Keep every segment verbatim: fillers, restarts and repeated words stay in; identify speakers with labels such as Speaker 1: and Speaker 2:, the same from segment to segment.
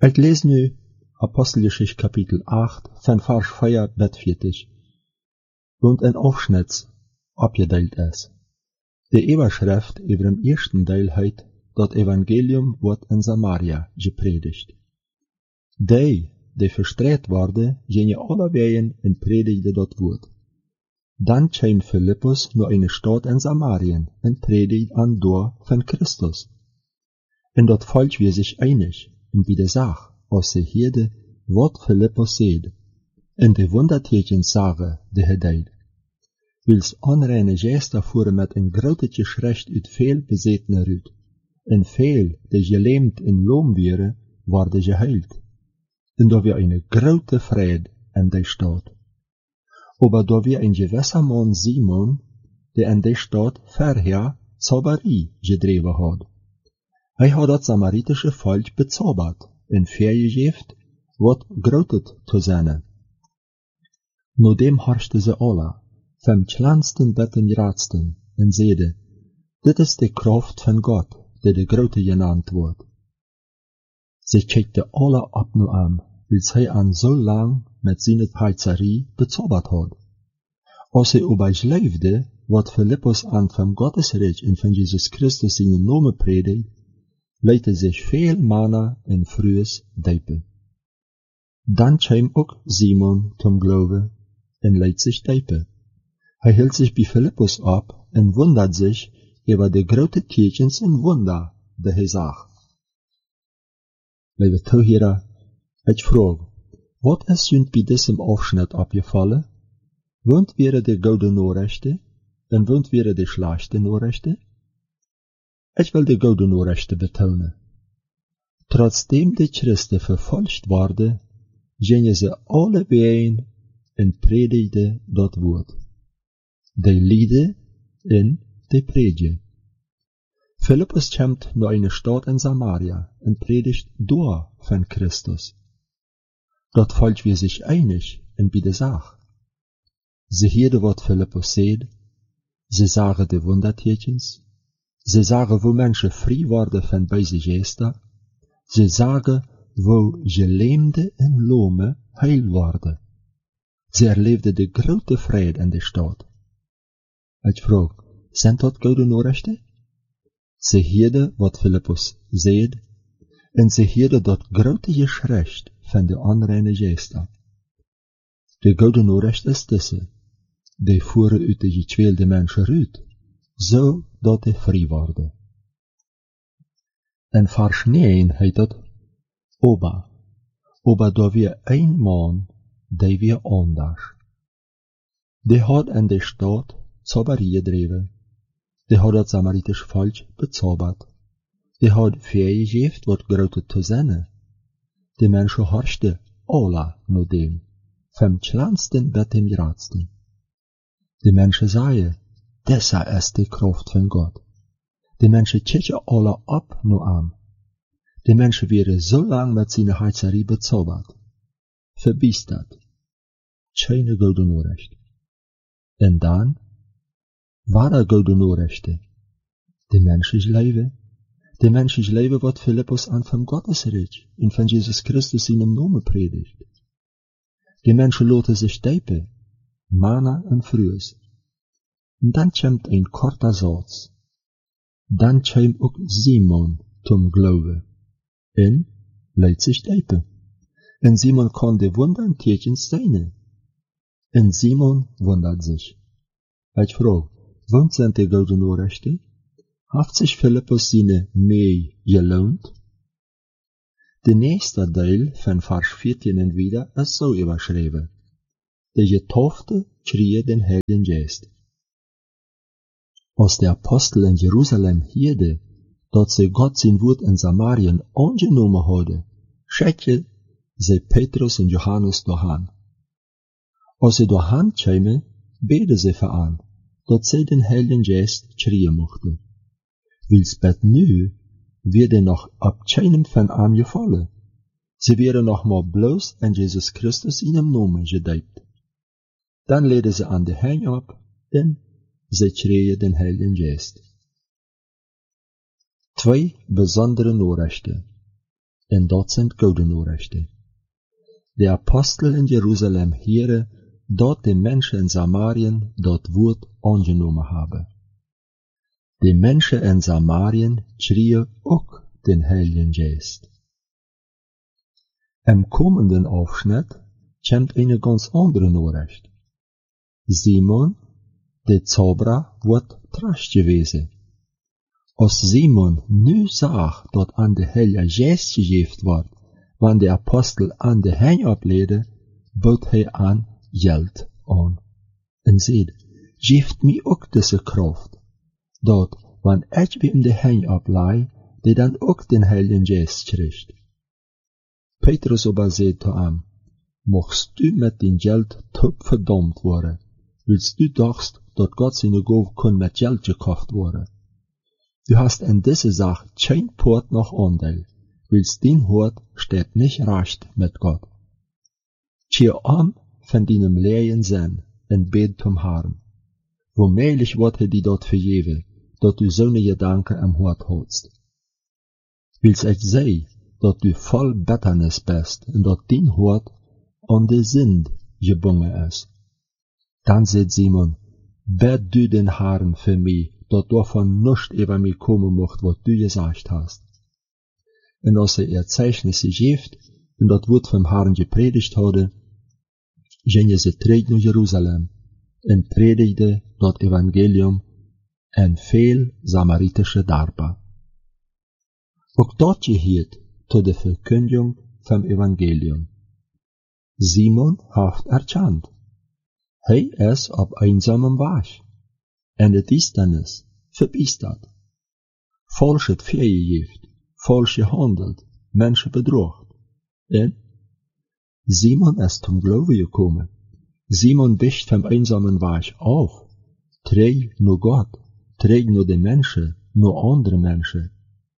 Speaker 1: Ik lees nu Apostelgeschichte kapitel acht van vers vier tot veertig, und een afschnitt opgedeeld is. De Überschrift über dem ersten Teil heet, dat Evangelium wordt in Samaria gepredigt. Die, die verstrijd worden, gingen alle wegen en predigden dat woord. Dan kwam Philippus naar een stad in Samarien en predigde aan door van Christus. En dat volk weer zich einig, en wie de zag, als ze hoorden wat Philippus zeide, en de wondertekens zagen die hij deed. Wils onreine geesten voeren met een grootetje schrift uit veel bezetene ruut, en veel die gelähmt en loom waren, worden geheild. En daar weer een grote vrede in die stad. Aber da weer een gewisser man Simon, die in die stad verher Zauberie gedreven had. Hij had dat Samaritische volk bezaubert en vergeeft wat groot te zijn. Nodem harschte ze alle, vom kleinsten tot dem grootsten, en zeide, dit is de kracht van God, die de grote genaamd wordt. Ze kijkten alle op naar hem, wils hij aan zo lang met zijn heizerie bezaubert had. Als hij overleefde, wat Philippus aan van Gottesreich en van Jesus Christus zijn naam predigt, leidde zich veel mannen en vrouwen diepen. Dan kwam ook Simon zum Glauben en leid zich diepen. Hij hield zich bij Philippus op en wondert zich over de grote tekens en wunder die hij zag. Lieve toeheren, ik vraag, wat is jullie bij diesem afschnitt opgevallen? Woont weer de goede Nachrichten en woont weer de slechte Nachrichten? Ik wil de goede Nachrichten betonen. Trotzdem de Christen vervolgd worden, gingen ze alle wegen en predigden dat woord. Die lieden en die predien. Philippus komt naar een stad in Samaria en predigt door van Christus. Dat volk weer zich einig en bij de zaak. Ze hoorden wat Philippus zei, ze zagen de wondertekens, ze zagen hoe mensen vrij worden van boze geesten, ze zagen hoe gelähmde en lome heil worden. Ze erleefden de grote vrede in de stad. Ik vraag, zijn dat goede Nachrichten? Ze hoorden wat Philippus zei, en ze hoorden dat grote geschrift van de onreine geesten. De goede Nachricht is tussen. Die voeren uit de getweelde mensen uit, zodat die vrij worden. En vers negen heet het, Oba, Oba daar weer een man, die weer anders. Die had in de stad Zauberie gedreven, die had het Samaritisch volk bezaubert, die had vergeeft wat grote te zijn. Die mensen harschten alle naar dem, vom kleinsten tot dem grootsten. Die mensen zeiden, deze is de kracht van God. Die mensen kijken alle op naar hem. Die mensen werden zo lang met zijn heizerie bezaubert. Verbiesterd. Keine goede Nachricht. En dan? Wat er goede Nachrichten? Die mensen leven. Die mensen leven wat Philippus aan van Gottesreich en van Jesus Christus in hem naam predigt. Die mensen laten zich diepen. Mannen en vrouwen. Dan komt een korte Satz. Dan kwam ook Simon zum Glauben en leidt zich diepen. En Simon kon de wondertekens zien. En Simon wundert zich. Ik vraag, wat zijn de goede Nachrichten? Heeft zich Philippus zijn mee geloond? De nächste deel van vers veertien en wieder is zo überschreven. De getaufte kreeg den Heiligen Geest. Als de Apostel in Jeruzalem hoorden dat ze God zijn woord in Samarien aangenomen hadden, schickten ze Petrus en Johannes doorheen. Als ze doorheen kwamen, beden ze voor aan, dat zij den Heiligen Geest krijgen mochten. Wils bet nu, werden nog op keinem van hem gevallen. Ze werden nog maar bloos in Jesus Christus in hem naam gedoopt. Dan leidden ze aan de hang op en ze kregen den Heiligen Geest. Twee bijzondere Nachrichten. En dat zijn gouden oorrechten. De apostel in Jeruzalem heren dat de mensen in Samarien dat woord aangenomen hebben. De mensen in Samarien kregen ook den Heiligen Geest. Im kommenden Aufschnitt kommt eine ganz andere Nachricht. Simon, de Zauberer, wordt trash gewesen. Als Simon nu zag dat aan de Heilige Geest gegeven wordt, wanneer de apostel aan de heen opleidde, bood hij aan geld aan. En zei, geeft mij ook deze kracht, dat wanneer ik bij hem de heen oplei, die dan ook den Heiligen Geest krijgt. Petrus aber zei te hem, mochtst u met din geld top verdampt worden, willst du dachtst, dat God zijn goof kon met geld gekocht worden. Du hast in deze zaak geen poort noch aandeel, willst din hoort steht nicht recht met God. Keer om van dinem leien zijn en bid tom Herrn. Womöglich wordt hij die dat vergeven, dat du zo'n gedanken am hoort houdst. Wils ik zei, dat du vol betternis bist en dat din hoort aan de zind gebonden is. Dan zei Simon, bid du den Herrn voor mij, dat daarvan nichts über mij komen mocht wat du gezegd hast. En als hij er Zeichnissen geeft, en dat woord vom Herrn gepredigt hadden, gingen ze terug naar Jeruzalem, en predigde dat evangelium en veel Samaritische dorpen. Ook dat gehielt tot de verkündigung vom evangelium. Simon heeft erkend. Hij is op eenzamen weg, en het is dan is verbisterd. Falsch het vrijgegeven, falsch gehandeld, mensen bedroogd. En Simon is zum Glauben gekommen. Simon bicht vom einsamen Weg auf, trägt nur Gott, trägt nur die Menschen, nur andere Menschen.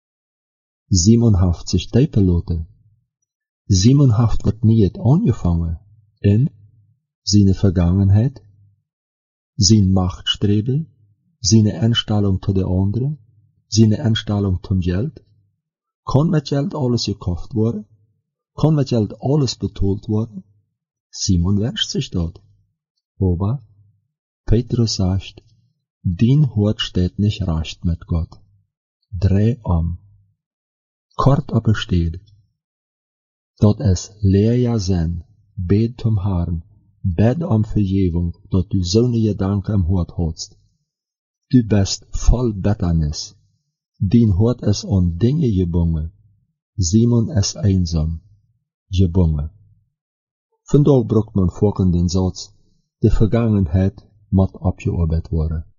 Speaker 1: Simon heeft sich diepen laten. Simon heeft wat niet angefangen. En zijn Vergangenheit, zijn Machtstreben, zijn Einstellung zu de anderen, zijn Einstellung zum Geld. Kan met geld alles gekauft worden? Kan met geld alles betaald worden? Simon wünscht sich dat. Aber Petrus sagt, din Hort steht nicht recht mit Gott. Dreh om. Kort aber steht, dat es leer zijn, bid zum Herrn, bid om vergeving, dat du zo'n gedanken am Hort hadst. Du bist vol betternis. Din Hort is aan dingen gebonden. Simon is einsam, gebonden. Vandaag brukt man volgenden Satz, de Vergangenheit moet opgearbeitet worden.